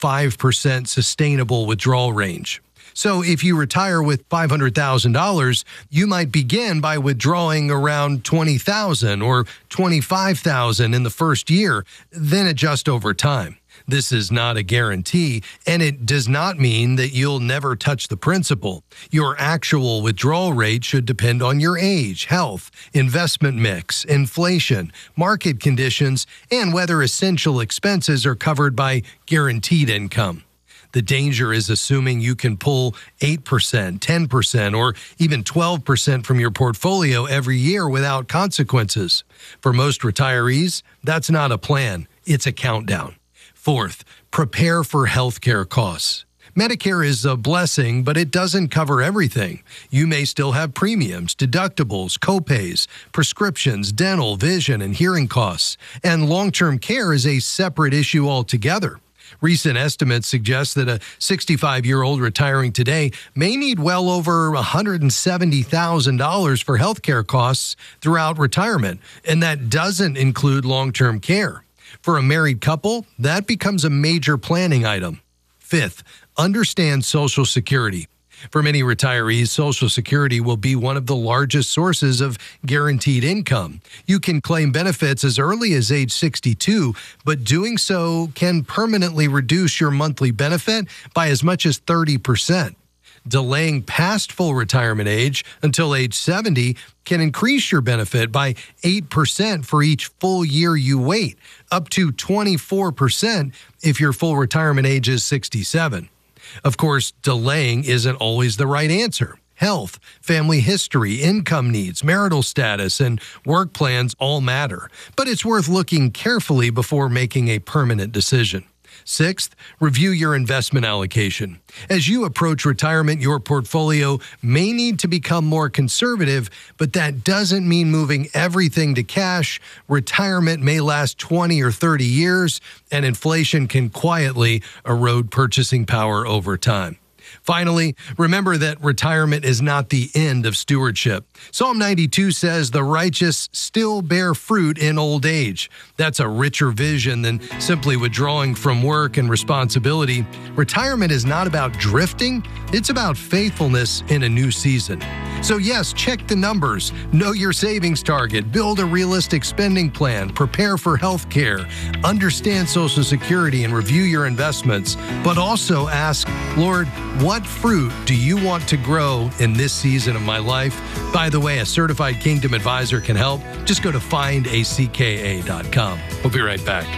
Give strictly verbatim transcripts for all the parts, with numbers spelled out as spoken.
five percent sustainable withdrawal range. So if you retire with five hundred thousand dollars, you might begin by withdrawing around twenty thousand dollars or twenty-five thousand dollars in the first year, then adjust over time. This is not a guarantee, and it does not mean that you'll never touch the principal. Your actual withdrawal rate should depend on your age, health, investment mix, inflation, market conditions, and whether essential expenses are covered by guaranteed income. The danger is assuming you can pull eight percent, ten percent, or even twelve percent from your portfolio every year without consequences. For most retirees, that's not a plan. It's a countdown. Fourth, prepare for healthcare costs. Medicare is a blessing, but it doesn't cover everything. You may still have premiums, deductibles, copays, prescriptions, dental, vision, and hearing costs. And long-term care is a separate issue altogether. Recent estimates suggest that a sixty-five-year-old retiring today may need well over one hundred seventy thousand dollars for healthcare costs throughout retirement, and that doesn't include long-term care. For a married couple, that becomes a major planning item. Fifth, understand Social Security. For many retirees, Social Security will be one of the largest sources of guaranteed income. You can claim benefits as early as age sixty-two, but doing so can permanently reduce your monthly benefit by as much as thirty percent. Delaying past full retirement age until age seventy can increase your benefit by eight percent for each full year you wait, up to twenty-four percent if your full retirement age is sixty-seven. Of course, delaying isn't always the right answer. Health, family history, income needs, marital status, and work plans all matter, but it's worth looking carefully before making a permanent decision. Sixth, review your investment allocation. As you approach retirement, your portfolio may need to become more conservative, but that doesn't mean moving everything to cash. Retirement may last twenty or thirty years, and inflation can quietly erode purchasing power over time. Finally, remember that retirement is not the end of stewardship. Psalm ninety-two says the righteous still bear fruit in old age. That's a richer vision than simply withdrawing from work and responsibility. Retirement is not about drifting. It's about faithfulness in a new season. So yes, check the numbers, know your savings target, build a realistic spending plan, prepare for health care, understand Social Security, and review your investments. But also ask, Lord, what fruit do you want to grow in this season of my life? By the way, a certified Kingdom advisor can help. Just go to find a c k a dot com. We'll be right back.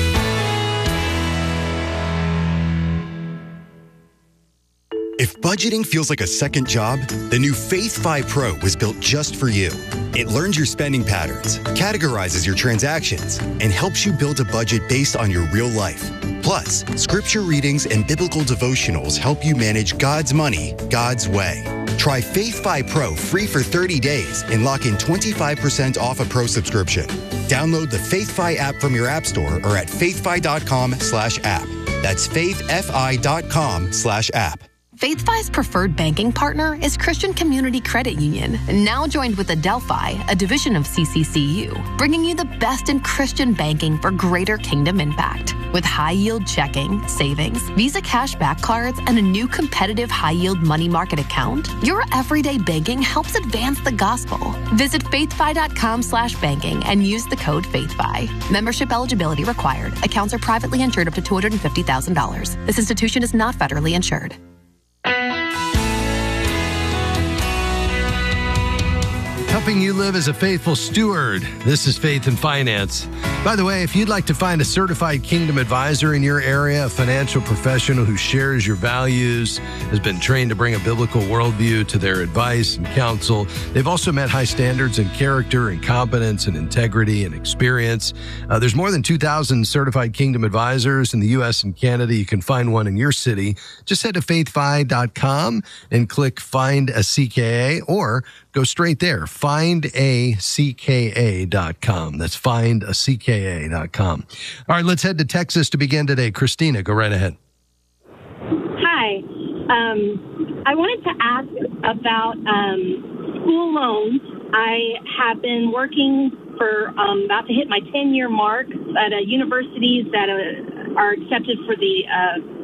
If budgeting feels like a second job, the new Faith Fi Pro was built just for you. It learns your spending patterns, categorizes your transactions, and helps you build a budget based on your real life. Plus, scripture readings and biblical devotionals help you manage God's money God's way. Try Faith Fi Pro free for thirty days and lock in twenty-five percent off a pro subscription. Download the Faith Fi app from your app store or at faithfi.com slash app. That's faithfi.com slash app. FaithFi's preferred banking partner is Christian Community Credit Union, now joined with Adelphi, a division of C C C U, bringing you the best in Christian banking for greater kingdom impact. With high-yield checking, savings, Visa cashback cards, and a new competitive high-yield money market account, your everyday banking helps advance the gospel. Visit faithfi.com slash banking and use the code FaithFi. Membership eligibility required. Accounts are privately insured up to two hundred fifty thousand dollars. This institution is not federally insured. Helping you live as a faithful steward. This is Faith and Finance. By the way, if you'd like to find a certified Kingdom advisor in your area, a financial professional who shares your values, has been trained to bring a biblical worldview to their advice and counsel. They've also met high standards in character and competence and integrity and experience. Uh, there's more than two thousand certified Kingdom advisors in the U S and Canada. You can find one in your city. Just head to faithfi dot com and click Find a C K A, or go straight there, find a c k a dot com. That's find a c k a dot com. All right, let's head to Texas to begin today. Christina, go right ahead. Hi. Um, I wanted to ask about um, school loans. I have been working for um, about to hit my ten-year mark at a university that uh, are accepted for the uh,